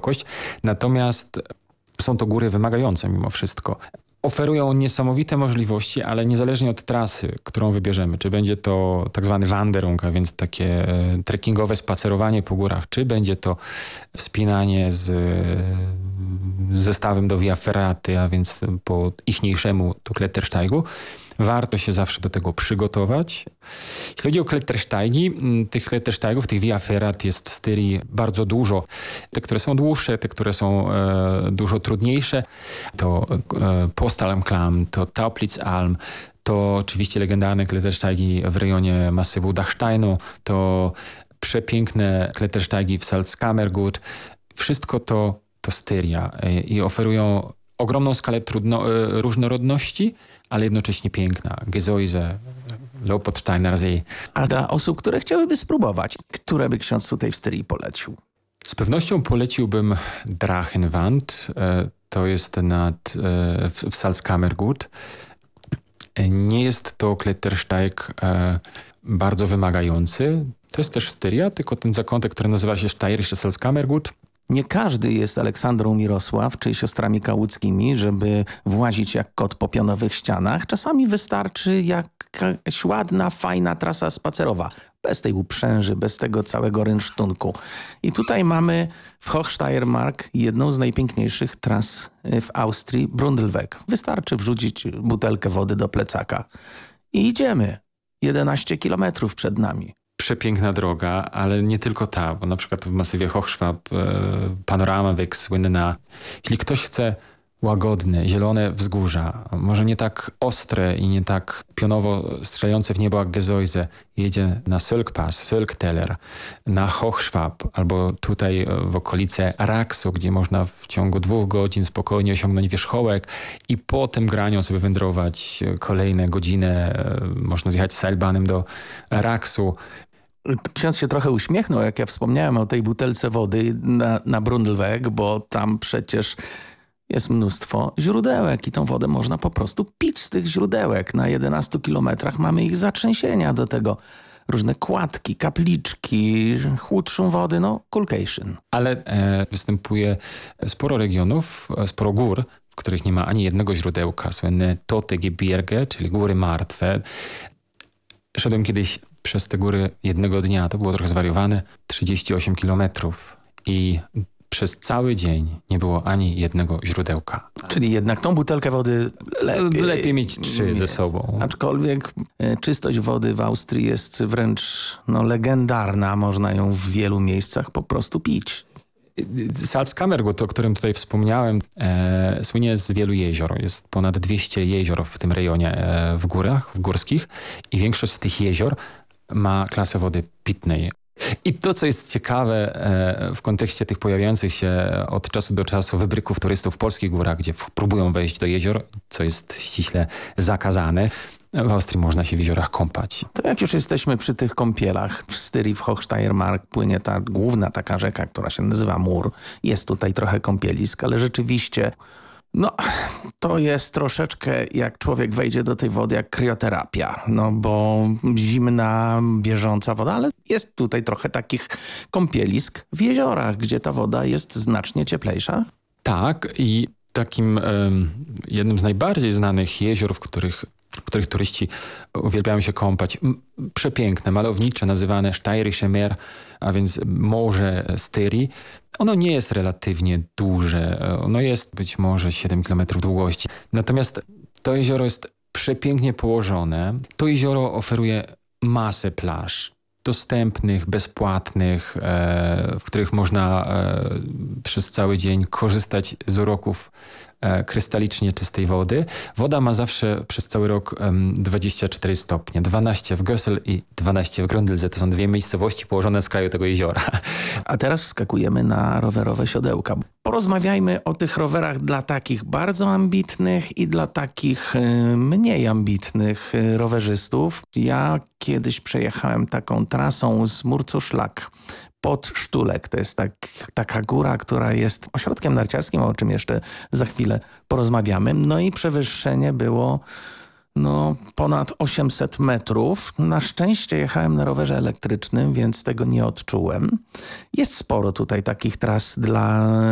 wysokość. Natomiast są to góry wymagające mimo wszystko. Oferują niesamowite możliwości, ale niezależnie od trasy, którą wybierzemy, czy będzie to tak zwany Wanderung, a więc takie trekkingowe spacerowanie po górach, czy będzie to wspinanie z zestawem do Via Ferrate, a więc po ichniejszemu do Klettersteigu, warto się zawsze do tego przygotować. Jeśli chodzi o Klettersteigi, tych Klettersteigów, tych Via Ferrate jest w Styrii bardzo dużo. Te, które są dłuższe, te, które są dużo trudniejsze, to Postalm-Klamm, to Tauplitzalm, to oczywiście legendarne Klettersteigi w rejonie masywu Dachsteinu, to przepiękne Klettersteigi w Salzkammergut. Wszystko to Styria i oferują ogromną skalę różnorodności, ale jednocześnie piękna. Gesäuse, Leopoldsteiner See. A dla osób, które chciałyby spróbować, które by ksiądz tutaj w Styrii polecił? Z pewnością poleciłbym Drachenwand. To jest w Salzkammergut. Nie jest to Klettersteig bardzo wymagający. To jest też Styria, tylko ten zakątek, który nazywa się Steirische Salzkammergut. Nie każdy jest Aleksandrą Mirosław czy siostrami Kałuckimi, żeby włazić jak kot po pionowych ścianach. Czasami wystarczy jakaś ładna, fajna trasa spacerowa. Bez tej uprzęży, bez tego całego rynsztunku. I tutaj mamy w Hochsteiermark jedną z najpiękniejszych tras w Austrii, Brundelweg. Wystarczy wrzucić butelkę wody do plecaka. I idziemy. 11 kilometrów przed nami. Przepiękna droga, ale nie tylko ta, bo na przykład w masywie Hochschwab Panoramaweg słynny na... Jeśli ktoś chce łagodne, zielone wzgórza, może nie tak ostre i nie tak pionowo strzelające w niebo jak Gesäuse, jedzie na Sölkpass, Sölkteller, na Hochschwab albo tutaj w okolice Raksu, gdzie można w ciągu 2 godzin spokojnie osiągnąć wierzchołek i po tym graniu sobie wędrować kolejne godzinę. Można zjechać Seilbahnem do Raksu. Ksiądz się trochę uśmiechnął, jak ja wspomniałem o tej butelce wody na Brundelweg, bo tam przecież jest mnóstwo źródełek i tą wodę można po prostu pić z tych źródełek. Na 11 kilometrach mamy ich zatrzęsienia, do tego różne kładki, kapliczki, chłód, szum wody, coolcation. Ale występuje sporo regionów, sporo gór, w których nie ma ani jednego źródełka. Słynne Tote Gebirge, czyli góry martwe. Szedłem kiedyś przez te góry jednego dnia, to było trochę zwariowane, 38 kilometrów i przez cały dzień nie było ani jednego źródełka. Czyli jednak tą butelkę wody lepiej mieć 3 ze sobą. Aczkolwiek czystość wody w Austrii jest wręcz legendarna. Można ją w wielu miejscach po prostu pić. Salzkammergut, o którym tutaj wspomniałem, słynie z wielu jezior. Jest ponad 200 jezior w tym rejonie w górach, w górskich i większość z tych jezior ma klasę wody pitnej. I to, co jest ciekawe w kontekście tych pojawiających się od czasu do czasu wybryków turystów w polskich górach, gdzie próbują wejść do jezior, co jest ściśle zakazane, w Austrii można się w jeziorach kąpać. To jak już jesteśmy przy tych kąpielach, w Styrii, w Hochsteiermark płynie ta główna taka rzeka, która się nazywa Mur. Jest tutaj trochę kąpielisk, ale rzeczywiście to jest troszeczkę jak człowiek wejdzie do tej wody jak krioterapia, bo zimna, bieżąca woda, ale jest tutaj trochę takich kąpielisk w jeziorach, gdzie ta woda jest znacznie cieplejsza. Tak i takim jednym z najbardziej znanych jezior, w których turyści uwielbiają się kąpać. Przepiękne, malownicze, nazywane Steirische Meer, a więc Morze Styrii. Ono nie jest relatywnie duże. Ono jest być może 7 km długości. Natomiast to jezioro jest przepięknie położone. To jezioro oferuje masę plaż dostępnych, bezpłatnych, w których można przez cały dzień korzystać z uroków krystalicznie czystej wody. Woda ma zawsze przez cały rok 24 stopnie. 12 w Gössel i 12 w Grundlze. To są 2 miejscowości położone z kraju tego jeziora. A teraz wskakujemy na rowerowe siodełka. Porozmawiajmy o tych rowerach dla takich bardzo ambitnych i dla takich mniej ambitnych rowerzystów. Ja kiedyś przejechałem taką trasą z Murzuszlak pod Sztulek. To jest taka góra, która jest ośrodkiem narciarskim, o czym jeszcze za chwilę porozmawiamy. I przewyższenie było ponad 800 metrów. Na szczęście jechałem na rowerze elektrycznym, więc tego nie odczułem. Jest sporo tutaj takich tras dla